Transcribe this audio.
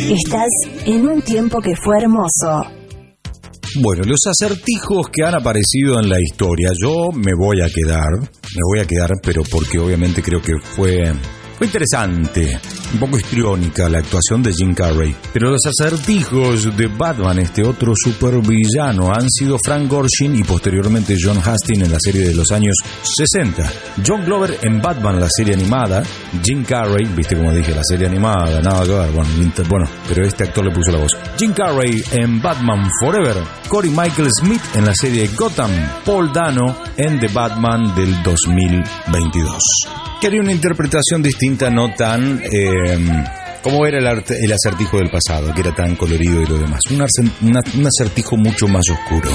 Estás en un tiempo que fue hermoso. Bueno, los acertijos que han aparecido en la historia, yo me voy a quedar, pero porque obviamente creo que fue interesante, un poco histriónica la actuación de Jim Carrey. Pero los acertijos de Batman, este otro supervillano, han sido Frank Gorshin y posteriormente John Huston en la serie de los años 60. John Glover en Batman, la serie animada. Jim Carrey, viste como dije, la serie animada, nada que ver, bueno, pero este actor le puso la voz. Jim Carrey en Batman Forever. Corey Michael Smith en la serie Gotham. Paul Dano en The Batman del 2022. Quería una interpretación distinta, no tan como era el acertijo del pasado, que era tan colorido y lo demás. Un acertijo mucho más oscuro.